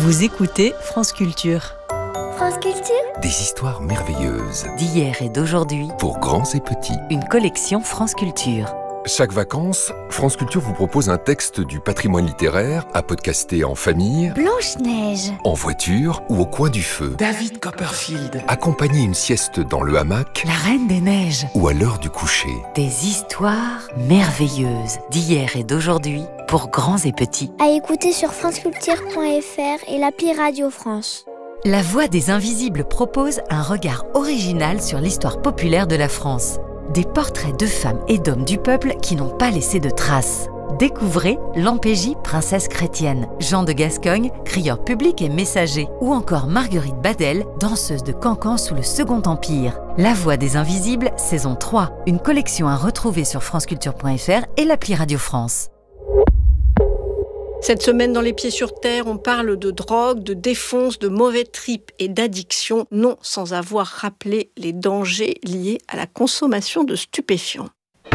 Vous écoutez France Culture. France Culture. Des histoires merveilleuses D'hier et d'aujourd'hui, pour grands et petits. une collection France Culture. Chaque vacances, France Culture vous propose un texte du patrimoine littéraire à podcaster en famille, Blanche-Neige. en voiture ou au coin du feu. David Copperfield. Accompagner une sieste dans le hamac La Reine des Neiges. ou à l'heure du coucher. Des histoires merveilleuses d'hier et d'aujourd'hui pour grands et petits. À écouter sur franceculture.fr et l'appli Radio France. La Voix des Invisibles propose un regard original sur l'histoire populaire de la France. Des portraits de femmes et d'hommes du peuple qui n'ont pas laissé de traces. Découvrez Lampégie, princesse chrétienne, Jean de Gascogne, crieur public et messager, ou encore Marguerite Badel, danseuse de cancan sous le Second Empire. La Voix des Invisibles, saison 3, une collection à retrouver sur franceculture.fr et l'appli Radio France. Cette semaine, dans Les Pieds sur Terre, on parle de drogue, de défonce, de mauvais tripes et d'addiction, non sans avoir rappelé les dangers liés à la consommation de stupéfiants.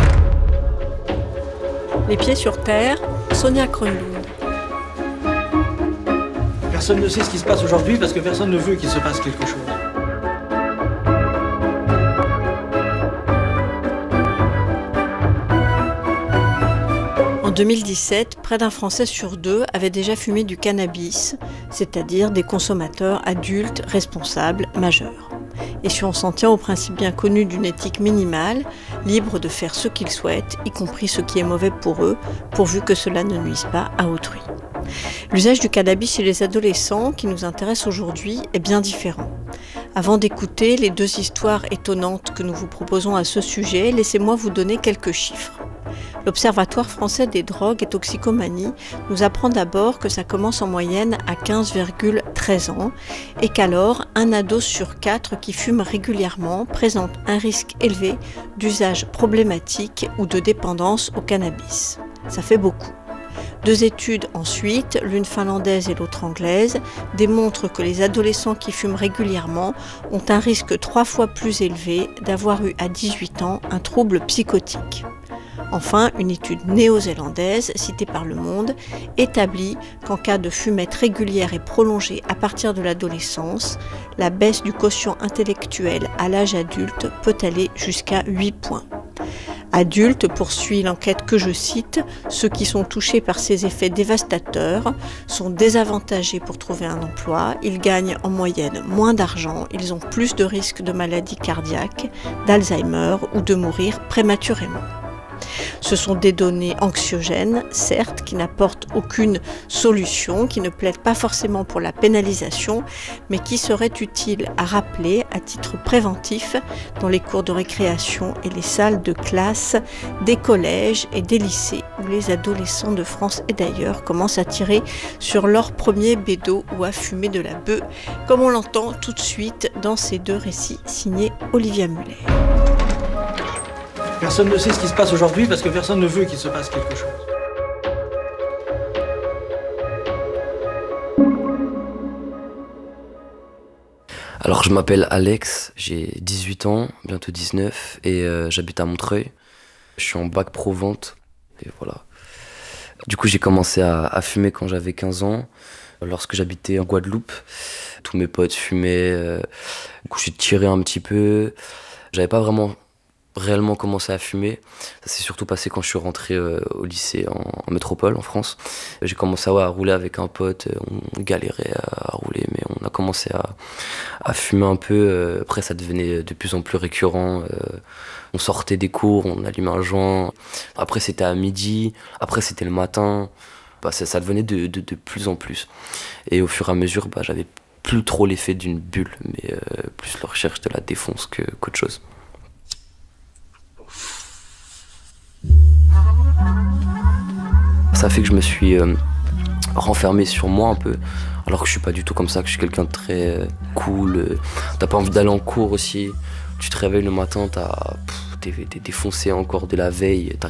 Les Pieds sur Terre, Sonia Kronlund. Personne ne sait ce qui se passe aujourd'hui parce que personne ne veut qu'il se passe quelque chose. En 2017, près d'un Français sur deux avait déjà fumé du cannabis, c'est-à-dire des consommateurs adultes, responsables, majeurs. Et si on s'en tient au principe bien connu d'une éthique minimale, libre de faire ce qu'ils souhaitent, y compris ce qui est mauvais pour eux, pourvu que cela ne nuise pas à autrui. L'usage du cannabis chez les adolescents, qui nous intéresse aujourd'hui, est bien différent. Avant d'écouter les deux histoires étonnantes que nous vous proposons à ce sujet, laissez-moi vous donner quelques chiffres. L'Observatoire français des drogues et toxicomanie nous apprend d'abord que ça commence en moyenne à 15,13 ans et qu'alors un ado sur 4 qui fume régulièrement présente un risque élevé d'usage problématique ou de dépendance au cannabis. Ça fait beaucoup. Deux études ensuite, l'une finlandaise et l'autre anglaise, démontrent que les adolescents qui fument régulièrement ont un risque 3 fois plus élevé d'avoir eu à 18 ans un trouble psychotique. Enfin, une étude néo-zélandaise, citée par Le Monde, établit qu'en cas de fumette régulière et prolongée à partir de l'adolescence, la baisse du quotient intellectuel à l'âge adulte peut aller jusqu'à 8 points. Adultes, poursuit l'enquête que je cite, ceux qui sont touchés par ces effets dévastateurs sont désavantagés pour trouver un emploi, ils gagnent en moyenne moins d'argent, ils ont plus de risques de maladies cardiaques, d'Alzheimer ou de mourir prématurément. Ce sont des données anxiogènes, certes, qui n'apportent aucune solution, qui ne plaident pas forcément pour la pénalisation, mais qui seraient utiles à rappeler à titre préventif dans les cours de récréation et les salles de classe des collèges et des lycées, où les adolescents de France et d'ailleurs commencent à tirer sur leur premier bédo ou à fumer de la beuh, comme on l'entend tout de suite dans ces deux récits signés Olivia Muller. Personne ne sait ce qui se passe aujourd'hui parce que personne ne veut qu'il se passe quelque chose. Alors je m'appelle Alex, j'ai 18 ans, bientôt 19 et j'habite à Montreuil. Je suis en bac pro vente et voilà. Du coup j'ai commencé à fumer quand j'avais 15 ans, lorsque j'habitais en Guadeloupe. Tous mes potes fumaient, du coup j'ai tiré un petit peu. J'avais pas réellement commencé à fumer. Ça s'est surtout passé quand je suis rentré au lycée en métropole, en France. J'ai commencé à rouler avec un pote, on galérait à rouler, mais on a commencé à fumer un peu. Après, ça devenait de plus en plus récurrent. On sortait des cours, on allumait un joint. Après, c'était à midi. Après, c'était le matin. Ça devenait de plus en plus. Et au fur et à mesure, j'avais plus trop l'effet d'une bulle, mais plus la recherche de la défonce qu'autre chose. Ça fait que je me suis renfermé sur moi un peu, alors que je suis pas du tout comme ça, que je suis quelqu'un de très cool. T'as pas envie d'aller en cours aussi. Tu te réveilles le matin, t'es défoncé encore de la veille,